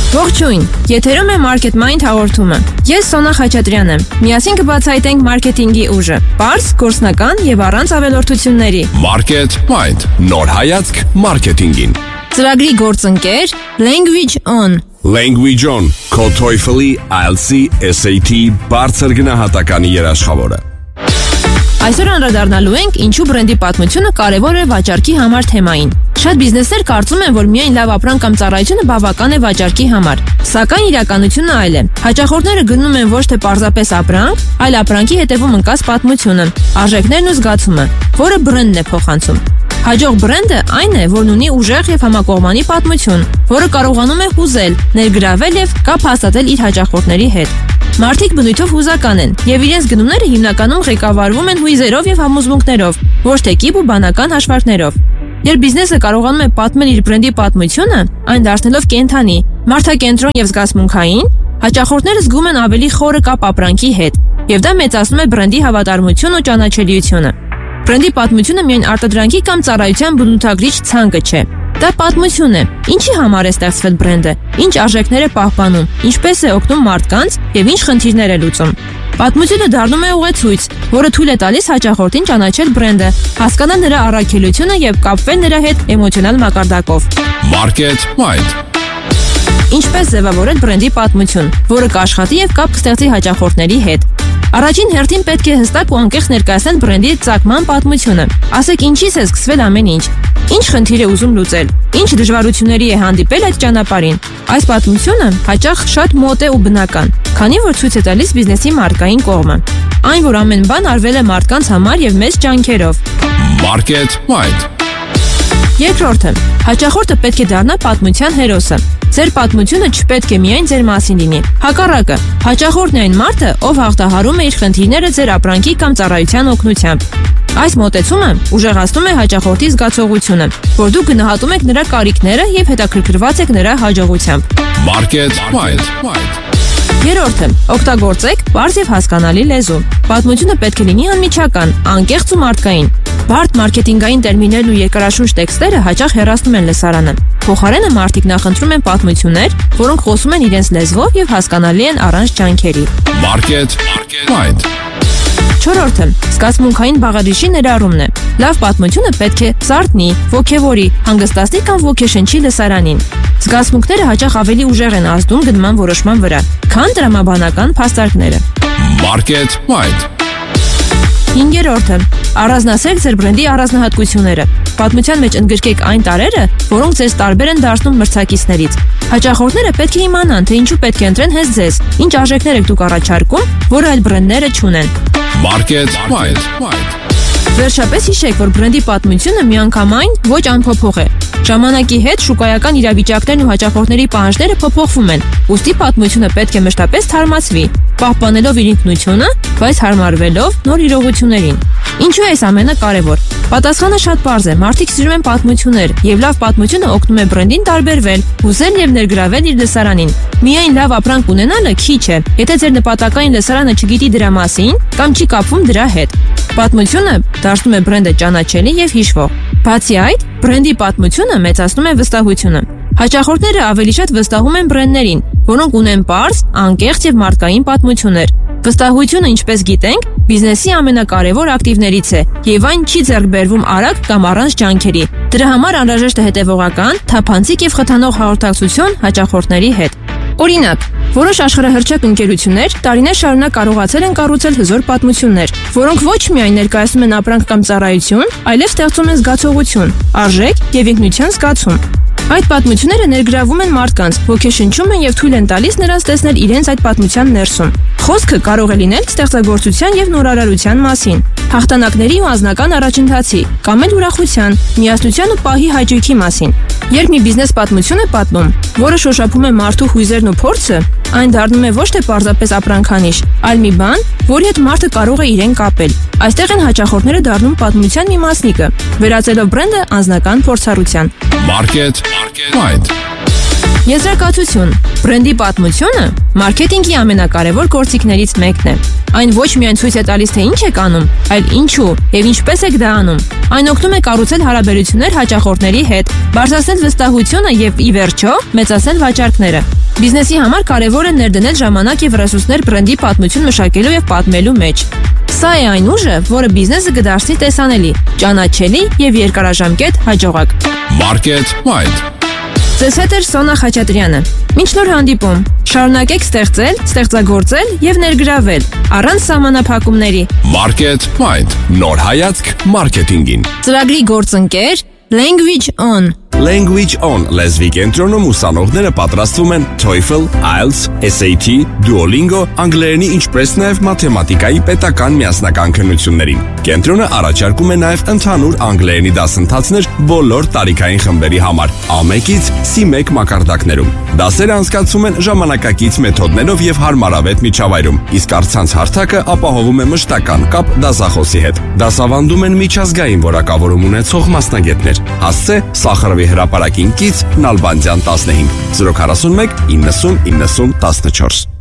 Ողջույն, եթերում է Market Mind հաղորդումը։ Ես Սոնա Խաչատրյան եմ։ Միասին կբացահայտենք մարքեթինգի ուժը, պարզ, գործնական եւ առանց ավելորդությունների։ Market Mind, նոր հայացք մարքեթինգին։ Ծրագրի գործընկեր Language On։ Language On, քո TOEFL-ի, IELTS-ի, SAT բարձր գնահատականի երաշխավորը։ Այսօր անդրադառնալու ենք ինչու բրենդի պատմությունը կարևոր է վաճառքի համար թեմային։ Շատ բիզնեսներ կարծում են, որ միայն լավ ապրանք կամ ծառայությունը բավական է վաճառքի համար։ Սակայն իրականությունը այլ է։ Հաճախորդները գնում են ոչ թե պարզապես ապրանք, այլ ապրանքի հետևում ընկած պատմությունը, արժեքներն ու զգացումը, որը բրենդն է փոխանցում։ Հաջող բրենդը այն է, որն ունի ուժեղ եւ համակողմանի պատմություն, որը կարողանում է հուզել, ներգրավել եւ կապ հաստատել իր հաճախորդների հետ։ Մարդիկ բնույթով հուզական են եւ իրենց գնումները հիմնականում ղեկավարվում են հույզերով եւ համոզմունքներով, ոչ թե կիպ ու բանական հաշվարկներով։ Երբ բիզնեսը կարողանում է պատմել իր բրենդի պատմությունը, այն դարձնելով կենթանի, մարդակենտրոն եւ զգացմունքային, հաճախորդները զգում են ավելի խորը կապ ապրանքի հետ, եւ դա մեծացնում է բրենդի հավատարմությունն ու ճանաչելիությունը։ Բրենդի պատմությունը միայն արտադրանքի կամ ծառայության բնութագրիչ ցանկը չէ։ Դա պատմություն է, ինչի համար է ստեղծվել բրենդը, ինչ արժեքներ է պահպանում, ինչպես է օգնում մարդկանց եւ ինչ խնդիրներ է լուծում։ Պատմությունը դառնում է ուղեցույց, որը թույլ է տալիս հաճախորդին ճանաչել բրենդը, հասկանալ նրա առաքելությունը եւ կապվել նրա հետ էմոցիոնալ մակարդակով։ Market Mind։ Ինչպես ձևավորել բրենդի պատմություն, որը կաշխատի եւ կապ կստեղծի հաճախորդների հետ։ Առաջին հերթին պետք է հստակ ու անկեղծ ներկայացնել բրենդի ծագման պատմությունը։ Ասեք ինչից է սկսվել ամեն ինչ։ Ինչ խնդիր է ուզում լուծել։ Ինչ դժվարությունների է հանդիպել այդ ճանապարհին։ Այս պատմությունը հաճախ շատ մոտ է ու բնական, քանի որ ցույց է տալիս բիզնեսի մարկային կողմը։ Այն, որ ամեն բան արվել է մարդկանց համար եւ մեծ ջանքերով։ Market Mind։ Երկրորդը, հաճախորդը պետք է դառնա պատմության հերոսը։ Ձեր պատմությունը չպետք է միայն ձեր մասին լինի։ Հակառակը, հաճախորդն է այն մարդը, ով հաղթահարում է իր խնդիրները ձեր ապրանքի կամ ծառայության օգնությամբ։ Այս մոտեցումը ուժեղացնում է հաճախորդի զգացողությունը, որ դուք գնահատում եք նրա կարիքները եւ հետաքրքրված եք նրա հաջողությամբ։ Market Mind։ Երրորդը, օգտագործեք պարզ եւ հասկանալի լեզու։ Պատմությունը պետք է լինի անմիջական, անկեղծ ու մարդկային։ Բարդ մարքեթինգային տերմիններն ու երկարաշունչ տեքստերը հաճախ հեռացնում են լսարանը։ Փոխարենը մարդիկ նախընտրում են պատմություններ, որոնք խոսում են իրենց լեզվով եւ հասկանալի են առանց ջանքերի։ Market Mind։ Չորրորդը, զգացմունքային բաղադրիչի ներառումն է։ Լավ պատմությունը պետք է զարթնի, ոգևորի, հանգստացնի կամ ոգեշնչի լսարանին։ Զգացմունքները հաճախ ավելի ուժեղ են ազդում գնման որոշման վրա, քան տրամաբանական փաստարկները։ Market Mind։ Հինգերորդը, առանձնացրեք ձեր բրենդի առանձնահատկությունները։ Պատմության մեջ ընդգրկեք այն տարրերը, որոնք ձեզ տարբեր են դարձնում մրցակիցներից։ Հաճախորդները պետք է իմանան, թե ինչու պետք է ընտրեն հենց ձեզ, ինչ արժեքներ եք դուք առաջարկում, որը այլ բրենդները չունեն։ Market Mind։ Վերջապես հիշեք, որ բրենդի պատմությունը միանգամայն ոչ անփոփոխ է։ Ժամանակի հետ շուկայական իրավիճակներն ու հաճախորդների պահանջները փոփոխվում են, ուստի պատմությունը պետք է մշտապես թարմացվի, պահպանելով իր ինքնությունը, բայց հարմարվելով նոր իրողություններին։ Ինչու է այս ամենը կարևոր։ Պատասխանը շատ պարզ է։ Մարդիկ սիրում են պատմություններ, եւ լավ պատմությունը օգնում է բրենդին տարբերվել, հուզել եւ ներգրավել իր լսարանին։ Միայն լավ ապրանք ունենալը քիչ է, եթե ձեր նպատակային լսարանը չգիտի դրա մասին կամ չի կապվում դրա հետ։ Պատմությունը դարձնում է բրենդը ճանաչելի եւ հիշվող։ Բացի այդ, բրենդի պատմությունը մեծացնում է վստահությունը։ Հաճախորդները ավելի շատ վստահում են բրենդներին, որոնք ունեն պարզ, անկեղծ եւ մարդկային պատմություններ։ Վստահությունը, ինչպես գիտենք, բիզնեսի ամենակարևոր ակտիվներից է, եւ այն չի ձեռք բերվում արագ կամ առանց ջանքերի։ Դրա համար անհրաժեշտ է հետևողական, թափանցիկ եւ խթանող հաղորդակցություն հաճախորդների հետ։ Օրինակ, որոշ աշխարհահռչակ ընկերություններ տարիներ շարունակ կարողացել են կառուցել հզոր պատմություններ, որոնք ոչ միայն ներկայացնում են ապրանք կամ ծառայություն, այլև ստեղծում են զգացողություն, արժեք եւ ինքնության զգացում։ Այդ պատմությունները ներգրավում են մարդկանց, ոգեշնչում են եւ թույլ են տալիս նրանց տեսնել իրենց այդ պատմության ներսում։ Խոսքը կարող է լինել ստեղծագործության եւ նորարարության մասին, հաղթանակների ու անձնական առաջընթացի, կամ էլ ուրախության, միասնության ու պահի հաճույքի մասին։ Երբ մի բիզնես պատմություն է պատմում, որը շոշափում է մարդու հույզերն ու փորձը, այն դառնում է ոչ թե պարզապես ապրանքանիշ, այլ մի բան, որի հետ մարդը կարող է իրեն կապել։ Այստեղ են հաճախորդները դառնում պատմության մի մասնիկը, վերածելով բրենդը անձնական փորձառության։ Market Mind։ Եզրակացություն. բրենդի պատմությունը մարքեթինգի ամենակարևոր գործիքներից մեկն է։ Այն ոչ միայն ցույց է տալիս, թե ինչ եք անում, այլ ինչու եւ ինչպես եք դա անում։ Այն օգնում է կառուցել հարաբերություններ հաճախորդների հետ, բարձրացնել վստահությունը եւ ի վերջո մեծացնել վաճառքները։ Բիզնեսի համար կարևոր է ներդնել ժամանակ եւ ռեսուրսներ բրենդի պատմություն մշակելու եւ պատմելու մեջ։ Սա է այն ուժը, որը բիզնեսը կդարձնի տեսանելի, ճանաչելի եւ երկարաժամկետ հաջողակ։ Market Mind։ Ձեզ հետ է Սոնա Խաչատրյանը։ Մինչ նոր հանդիպում, շարունակեք ստեղծել, ստեղծագործել եւ ներգրավել առանց սահմանափակումների։ Market Mind։ Նոր հայացք մարքեթինգին։ Ծրագրի գործընկեր Language On։ Language On լեզվի կենտրոնում ուսանողները պատրաստվում են TOEFL, IELTS, SAT, Duolingo, անգլերենի ինչպես նաև մաթեմատիկայի պետական միասնական քննություններին։ Կենտրոնը առաջարկում է նաև ընդհանուր անգլերենի դասընթացներ բոլոր տարիքային խմբերի համար, A1-ից C1 մակարդակներում։ Դասերը անցկացվում են ժամանակակից մեթոդներով եւ հարմարավետ միջավայրում, իսկ առցանց հարթակը ապահովում է մշտական կապ դասախոսի հետ։ Դասավանդում են միջազգային որակավորում ունեցող մասնագետներ։ Հասցե Սախարովի հրապարակին կից Նալբանդյան 15 041 90 90 14